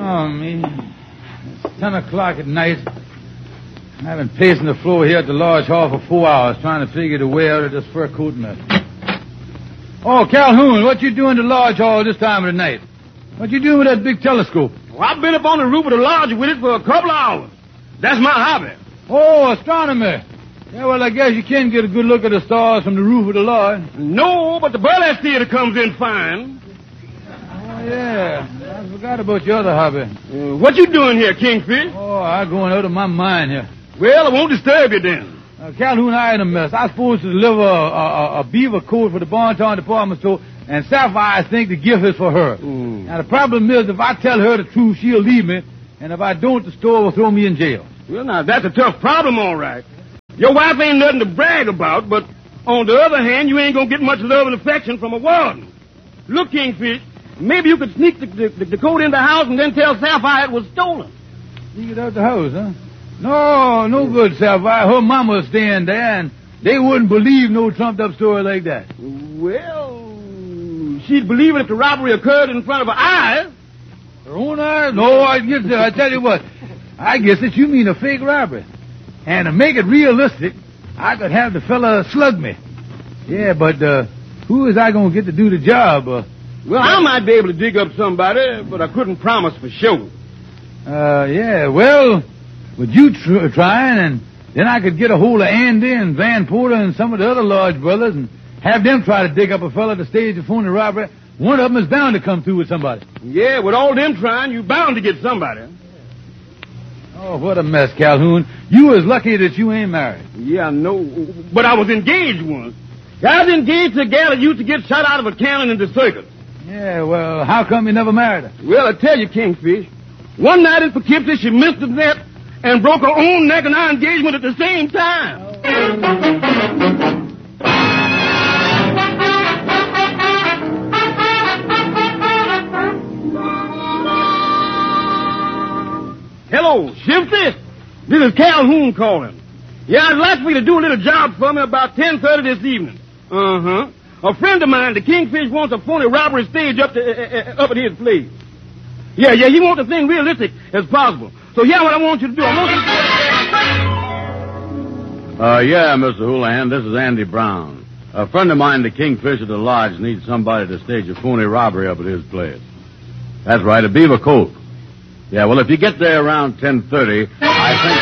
Oh, me. It's 10 o'clock at night. I've been pacing the floor here at the large hall for 4 hours trying to figure the way out of this fur coat mess. Oh, Calhoun, what you doing in the large hall this time of the night? What you doing with that big telescope? Well, I've been up on the roof of the lodge with it for a couple of hours. That's my hobby. Oh, astronomy. Yeah, well, I guess you can get a good look at the stars from the roof of the lodge. No, but the burlesque theater comes in fine. Oh, yeah. I forgot about your other hobby. What you doing here, Kingfish? Oh, I'm going out of my mind here. Well, I won't disturb you then. Calhoun, I ain't a mess. I was supposed to deliver a beaver coat for the Bonton department store, and Sapphire, I think the gift is for her. Now, the problem is, if I tell her the truth, she'll leave me, and if I don't, the store will throw me in jail. Well, now, that's a tough problem, all right. Your wife ain't nothing to brag about, but on the other hand, you ain't gonna get much love and affection from a warden. Look, Kingfish, maybe you could sneak the coat in the house and then tell Sapphire it was stolen. Sneak it out the house, huh? No good, Sapphire. Her mama was staying there, and they wouldn't believe no trumped-up story like that. Well, she'd believe it if the robbery occurred in front of her eyes. Her own eyes? No, I tell you what. I guess that you mean a fake robbery. And to make it realistic, I could have the fella slug me. Yeah, but who is I going to get to do the job? Well, I might be able to dig up somebody, but I couldn't promise for sure. Yeah, well, would you try, and then I could get a hold of Andy and Van Porter and some of the other Lodge brothers and have them try to dig up a fella to stage a phony robbery. One of them is bound to come through with somebody. Yeah, with all them trying, you're bound to get somebody. Oh, what a mess, Calhoun. You was lucky that you ain't married. Yeah, I know, but I was engaged once. I was engaged to a gal that used to get shot out of a cannon in the circus. Yeah, well, how come you never married her? Well, I tell you, Kingfish, one night in Poughkeepsie, she missed the net and broke her own neck and our engagement at the same time. Hello, Shifty. This is Calhoun calling. Yeah, I'd like for you to do a little job for me about 10:30 this evening. Uh-huh. A friend of mine, the Kingfish, wants a phony robbery stage up at his place. Yeah, he wants the thing realistic as possible. So here's what I want you to do. Yeah, Mr. Houlihan, this is Andy Brown. A friend of mine, the Kingfish at the Lodge, needs somebody to stage a phony robbery up at his place. That's right, a beaver coat. Yeah, well, if you get there around 10:30, I think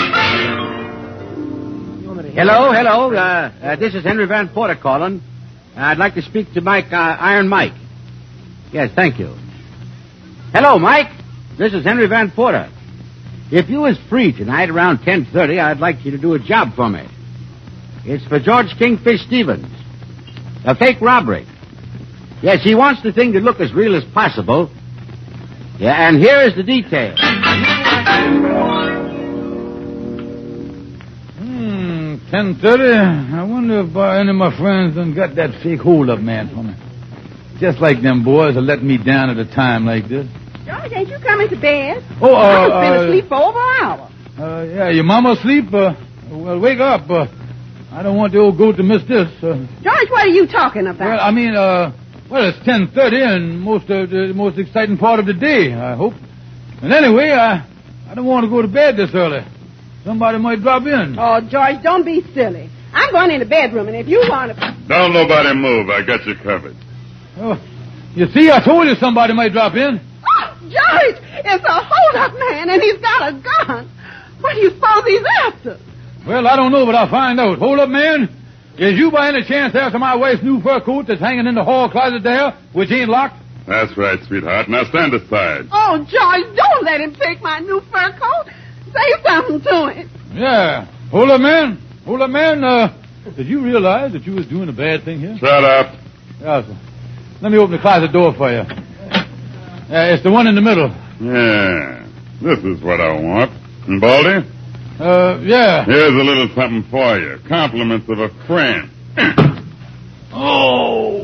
that... Hello. This is Henry Van Porter calling. I'd like to speak to Mike, Iron Mike. Yes, thank you. Hello, Mike. This is Henry Van Porter. If you was free tonight around 10:30, I'd like you to do a job for me. It's for George Kingfish Stevens. A fake robbery. Yes, he wants the thing to look as real as possible. Yeah, and here is the detail. 10:30. I wonder if any of my friends done got that fake hold-up man for me. Just like them boys are letting me down at a time like this. George, ain't you coming to bed? Oh, I've been asleep for over an hour. Yeah, your mama asleep? Well, wake up. I don't want the old goat to miss this. George, what are you talking about? Well, I mean, it's 10:30 and the most exciting part of the day, I hope. And anyway, I don't want to go to bed this early. Somebody might drop in. Oh, George, don't be silly. I'm going in the bedroom, and if you want to... Don't nobody move. I got you covered. Oh, you see, I told you somebody might drop in. Oh, George, it's a hold-up man, and he's got a gun. What do you suppose he's after? Well, I don't know, but I'll find out. Hold-up man, is you by any chance after my wife's new fur coat that's hanging in the hall closet there, which ain't locked? That's right, sweetheart. Now stand aside. Oh, George, don't let him take my new fur coat. Say something to him. Yeah. Hold-up man, did you realize that you was doing a bad thing here? Shut up. Yeah, sir. Let me open the closet door for you. It's the one in the middle. Yeah. This is what I want. And Baldy? Yeah. Here's a little something for you. Compliments of a friend. Oh,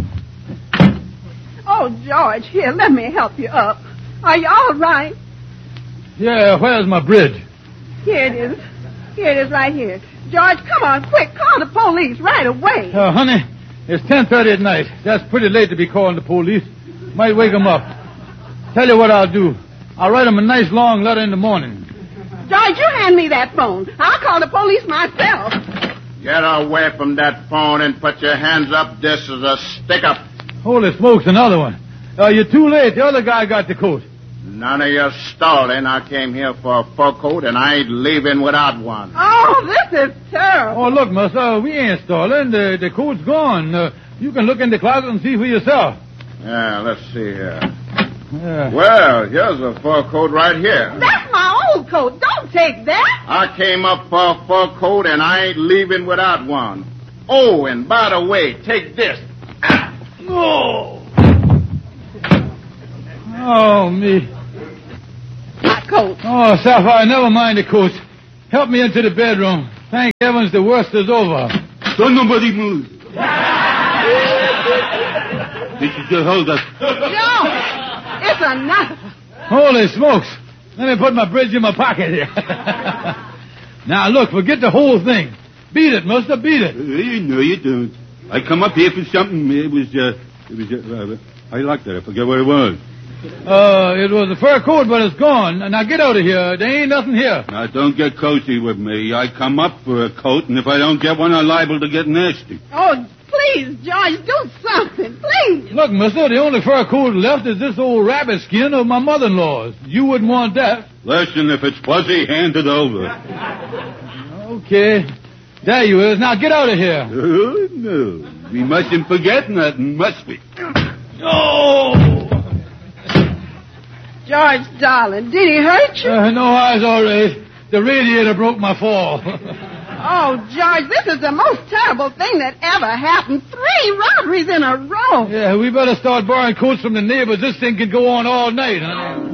George, here, let me help you up. Are you all right? Yeah, where's my bridge? Here it is. Here it is right here. George, come on, quick, call the police right away. Honey, it's 10:30 at night. That's pretty late to be calling the police. Might wake them up. Tell you what I'll do. I'll write him a nice long letter in the morning. George, you hand me that phone. I'll call the police myself. Get away from that phone and put your hands up. This is a stick-up. Holy smokes, another one. You're too late. The other guy got the coat. None of your stalling. I came here for a fur coat, and I ain't leaving without one. Oh, this is terrible. Oh, look, mister, we ain't stalling. The coat's gone. You can look in the closet and see for yourself. Yeah, let's see here. Yeah. Well, here's a fur coat right here. That's my old coat. Don't take that. I came up for a fur coat, and I ain't leaving without one. Oh, and by the way, take this. Oh. Oh, me. My coat. Oh, Sapphire, never mind the coat. Help me into the bedroom. Thank heavens the worst is over. Don't nobody move. This is the holdup. George, it's enough. Holy smokes. Let me put my bridge in my pocket here. Now, look, forget the whole thing. Beat it, mister, beat it. No, you don't. I come up here for something. It was I like that. I forget what it was. It was a fur coat, but it's gone. Now, get out of here. There ain't nothing here. Now, don't get cozy with me. I come up for a coat, and if I don't get one, I'm liable to get nasty. Oh, please, George, do something. Please. Look, mister, the only fur coat left is this old rabbit skin of my mother-in-law's. You wouldn't want that. Listen, if it's fuzzy, hand it over. Okay. There you is. Now, get out of here. Oh, no. We mustn't forget nothing, must we? Oh! George, darling, did he hurt you? No, I was all right. The radiator broke my fall. Oh, George, this is the most terrible thing that ever happened. 3 robberies in a row. Yeah, we better start borrowing coats from the neighbors. This thing can go on all night, honey.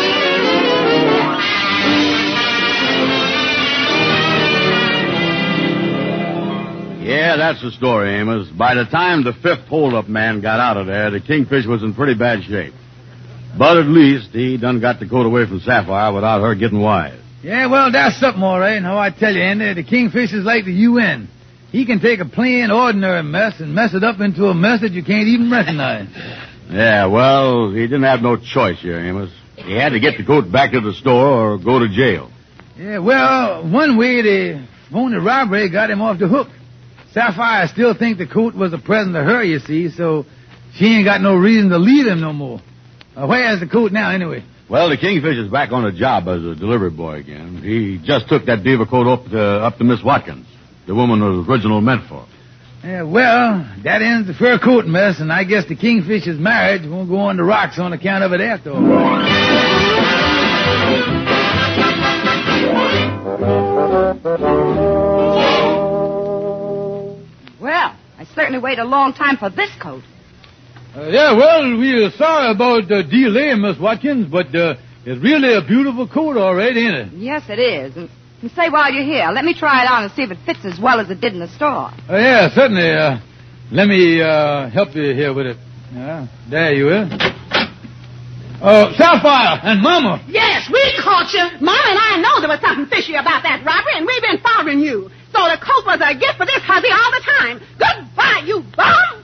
Yeah, that's the story, Amos. By the time the 5th hold-up man got out of there, the Kingfish was in pretty bad shape. But at least he done got the coat away from Sapphire without her getting wise. Yeah, well, that's something all right. Now, I tell you, Andy, the Kingfish is like the UN. He can take a plain, ordinary mess and mess it up into a mess that you can't even recognize. Yeah, well, he didn't have no choice here, Amos. He had to get the coat back to the store or go to jail. Yeah, well, one way the phony robbery got him off the hook. Sapphire still think the coat was a present to her, you see, so she ain't got no reason to leave him no more. Where's the coat now, anyway? Well, the Kingfish is back on the job as a delivery boy again. He just took that beaver coat up to Miss Watkins, the woman it was originally meant for. Yeah, well, that ends the fur coat mess, and I guess the Kingfish's marriage won't go on the rocks on account of it after all. Well, I certainly waited a long time for this coat. Yeah, well, we're sorry about the delay, Miss Watkins, but it's really a beautiful coat, all right, ain't it? Yes, it is. And say, while you're here, let me try it on and see if it fits as well as it did in the store. Yeah, certainly. Let me help you here with it. There you are. Sapphire and Mama. Yes, we caught you. Mama and I know there was something fishy about that robbery, and we've been following you. So the coat was a gift for this hussy all the time. Goodbye, you bum!